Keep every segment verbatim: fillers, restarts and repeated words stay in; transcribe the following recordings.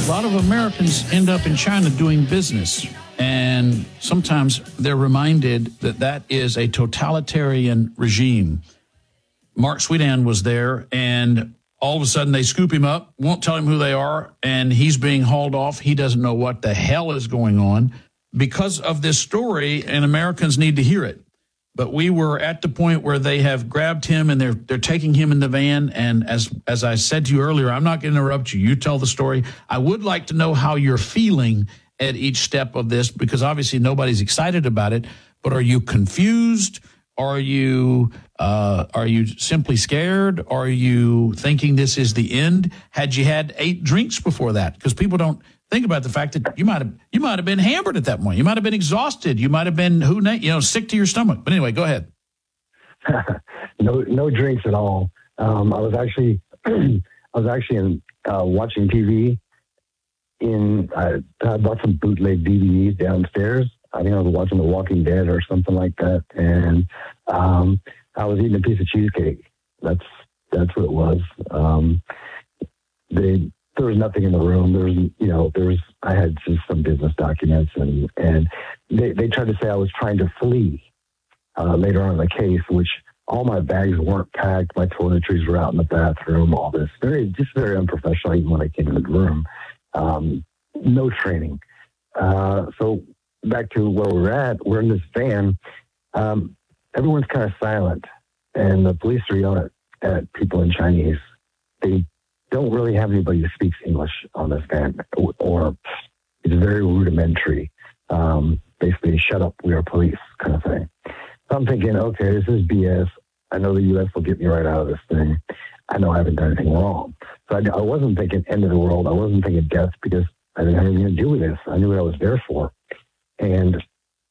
A lot of Americans end up in China doing business, and sometimes they're reminded that that is a totalitarian regime. Mark Sweetan was there, and all of a sudden they scoop him up, won't tell him who they are, and he's being hauled off. He doesn't know what the hell is going on because of this story, and Americans need to hear it. But we were at the point where they have grabbed him and they're they're taking him in the van. And as as I said to you earlier, I'm not going to interrupt you. You tell the story. I would like to know how you're feeling at each step of this, because obviously nobody's excited about it. But are you confused? Are you uh, are you simply scared? Are you thinking this is the end? Had you had eight drinks before that? Because people don't think about the fact that you might have you might have been hammered at that point. You might have been exhausted. You might have been who you know sick to your stomach. But anyway, go ahead. no, no drinks at all. Um, I was actually I was actually in, uh, watching T V. In I, I bought some bootleg D V Ds downstairs. I think I was watching The Walking Dead or something like that, and um, I was eating a piece of cheesecake. That's that's what it was. Um, they. There was nothing in the room. There was, you know, there was, I had just some business documents, and, and they, they tried to say I was trying to flee uh, later on in the case, which all my bags weren't packed. My toiletries were out in the bathroom, all this. Very, just very unprofessional even when I came into the room. Um, no training. Uh, so back to where we're at, we're in this van. Um, everyone's kind of silent, and the police are yelling at, at people in Chinese. They don't really have anybody who speaks English on this van, or, or it's very rudimentary. Um, basically, shut up, we are police kind of thing. So I'm thinking, okay, this is B S. I know the U S will get me right out of this thing. I know I haven't done anything wrong. So I, I wasn't thinking end of the world. I wasn't thinking death, because I didn't have anything to do with this. I knew what I was there for. And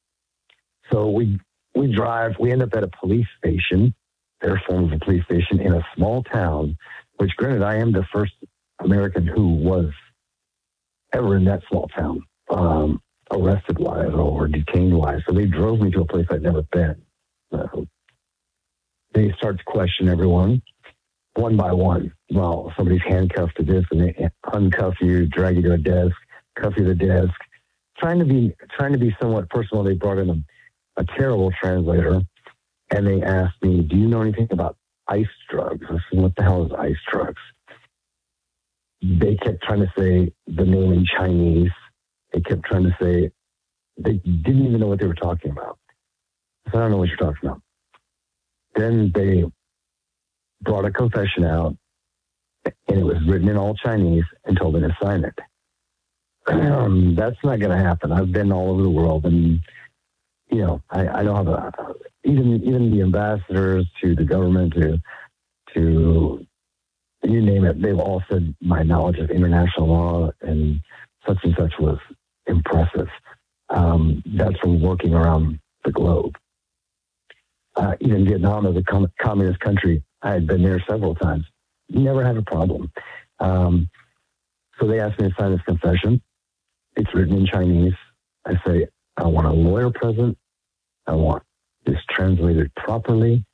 so we we drive, we end up at a police station, their form of a police station in a small town, which, granted, I am the first American who was ever in that small town, um, arrested-wise or detained-wise. So they drove me to a place I'd never been. Uh, they start to question everyone one by one. Well, somebody's handcuffed to this, and they uncuff you, drag you to a desk, cuff you to the desk. Trying to be trying to be somewhat personal, they brought in a, a terrible translator, and they asked me, "Do you know anything about ice drugs?" I said, "What the hell is ice drugs?" They kept trying to say the name in Chinese. They kept trying to say, they didn't even know what they were talking about. I said, "I don't know what you're talking about." Then they brought a confession out, and it was written in all Chinese, and told me to sign it. Um, that's not going to happen. I've been all over the world, and you know, I, I know how to, even even the ambassadors to the government, to to you name it, they've all said my knowledge of international law and such and such was impressive. Um, that's from working around the globe. Uh, even Vietnam, as a com- communist country, I had been there several times. Never had a problem. Um, so they asked me to sign this confession. It's written in Chinese. I say, I want a lawyer present. I want this translated properly.